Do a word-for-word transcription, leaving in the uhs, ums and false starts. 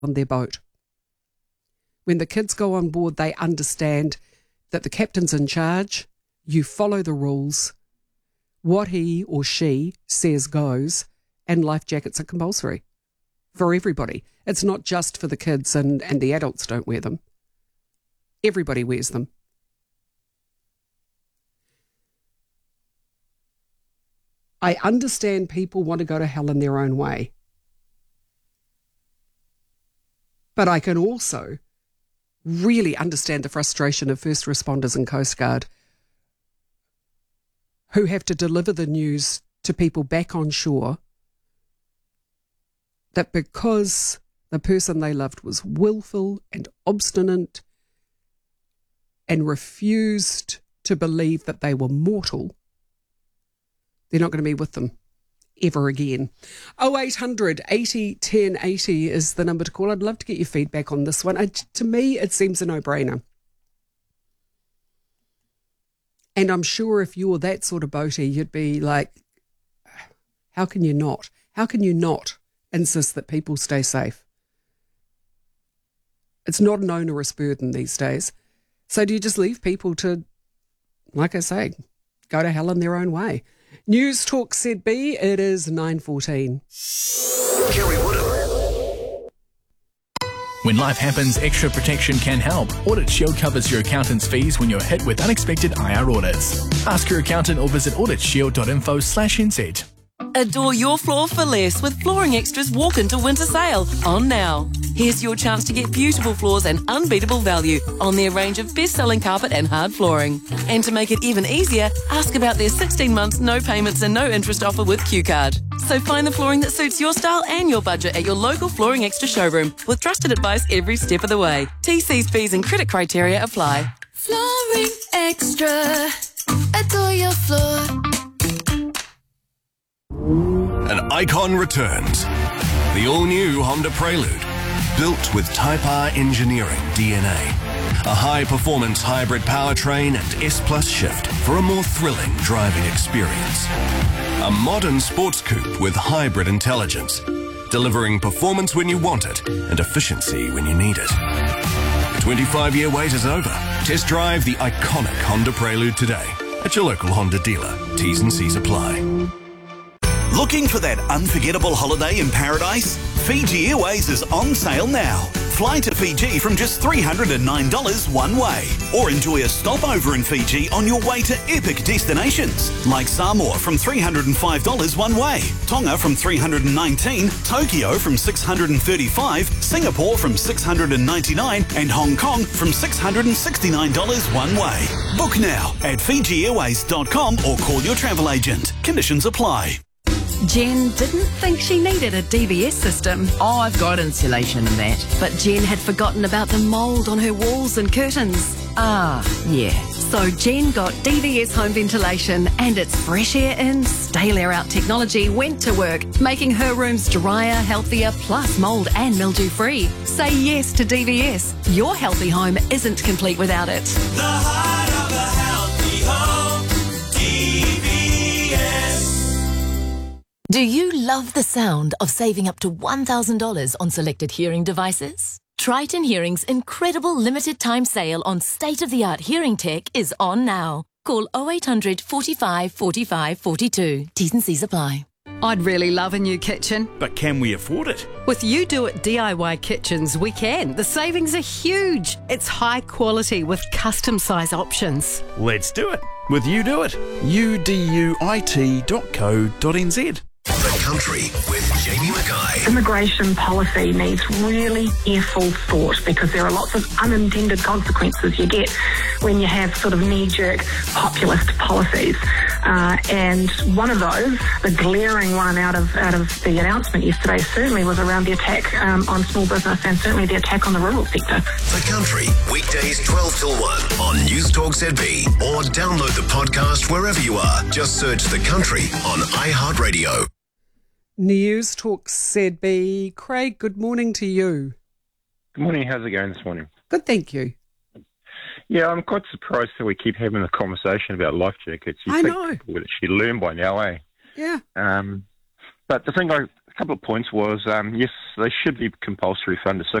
on their boat. When the kids go on board, they understand that the captain's in charge, you follow the rules, what he or she says goes, and life jackets are compulsory for everybody. It's not just for the kids and, and the adults don't wear them. Everybody wears them. I understand people want to go to hell in their own way. But I can also really understand the frustration of first responders and Coast Guard who have to deliver the news to people back on shore that because the person they loved was willful and obstinate and refused to believe that they were mortal, they're not going to be with them ever again. oh eight hundred eighty ten eighty is the number to call. I'd love to get your feedback on this one. It, to me, it seems a no-brainer. And I'm sure if you were that sort of boatie, you'd be like, how can you not? How can you not insist that people stay safe? It's not an onerous burden these days. So do you just leave people to, like I say, go to hell in their own way? News Talk Z B, it is nine fourteen. Kerry Woodham. When life happens, extra protection can help. Audit Shield covers your accountant's fees when you're hit with unexpected I R audits. Ask your accountant or visit auditshield.info slash NZ. Adore your floor for less with Flooring Extra's Walk Into Winter Sale on now. Here's your chance to get beautiful floors and unbeatable value on their range of best-selling carpet and hard flooring. And to make it even easier, ask about their sixteen months no payments and no interest offer with Q Card. So find the flooring that suits your style and your budget at your local Flooring Extra showroom with trusted advice every step of the way. T Cs, fees and credit criteria apply. Flooring Extra. Adore your floor. An icon returns. The all-new Honda Prelude. Built with Type R engineering D N A. A high-performance hybrid powertrain and S-Plus shift for a more thrilling driving experience. A modern sports coupe with hybrid intelligence. Delivering performance when you want it and efficiency when you need it. twenty-five year wait is over. Test drive the iconic Honda Prelude today at your local Honda dealer. T's and C's apply. Looking for that unforgettable holiday in paradise? Fiji Airways is on sale now. Fly to Fiji from just three hundred nine dollars one way. Or enjoy a stopover in Fiji on your way to epic destinations like Samoa from three hundred five dollars one way, Tonga from three hundred nineteen dollars, Tokyo from six hundred thirty-five dollars, Singapore from six hundred ninety-nine dollars and Hong Kong from six hundred sixty-nine dollars one way. Book now at fiji airways dot com or call your travel agent. Conditions apply. Jen didn't think she needed a D V S system. Oh, I've got insulation and that. But Jen had forgotten about the mould on her walls and curtains. Ah, yeah. So Jen got D V S home ventilation and its fresh air in, stale air out technology went to work, making her rooms drier, healthier, plus mould and mildew free. Say yes to D V S. Your healthy home isn't complete without it. The heart of a healthy home, D V S. Do you love the sound of saving up to one thousand dollars on selected hearing devices? Triton Hearing's incredible limited time sale on state-of-the-art hearing tech is on now. Call oh eight hundred, forty-five, forty-five, forty-two. T's and C's apply. I'd really love a new kitchen. But can we afford it? With You Do It D I Y Kitchens, we can. The savings are huge. It's high quality with custom size options. Let's do it. With You Do It. U D U I T dot co dot N Z. The Country with Jamie Mackay. Immigration policy needs really careful thought because there are lots of unintended consequences you get when you have sort of knee-jerk populist policies. Uh, and one of those, the glaring one out of out of the announcement yesterday, certainly was around the attack um, on small business and certainly the attack on the rural sector. The Country, weekdays twelve till one on News Talk Z B or download the podcast wherever you are. Just search The Country on iHeartRadio. News Talk Z B. Craig, good morning to you. Good morning. How's it going this morning? Good, thank you. Yeah, I'm quite surprised that we keep having a conversation about life jackets. You I think know. people would actually learn by now, eh? Yeah. Um, but the thing I a couple of points was, um, yes, they should be compulsory funded. So